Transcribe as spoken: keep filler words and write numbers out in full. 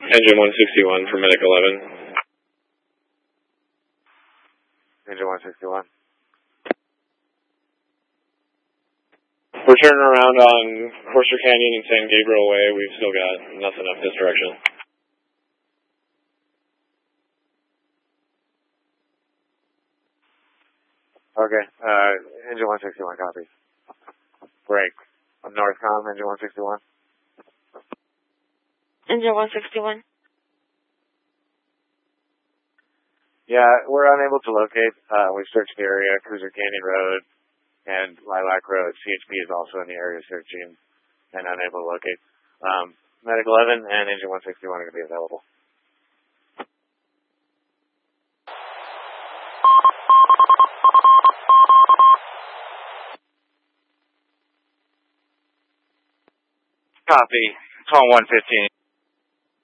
Engine one sixty-one for Medic eleven. Engine one sixty-one. We're turning around on Horser Canyon and San Gabriel Way. We've still got nothing up this direction. Okay, uh, Engine one sixty-one, copy. Break. Northcom, Engine one sixty-one. Engine one sixty-one. Yeah, we're unable to locate. Uh, we've searched the area, Cruiser Canyon Road and Lilac Road. C H P is also in the area searching and unable to locate. Um, Medic eleven and Engine one sixty-one are going to be available. Copy. Call one fifteen.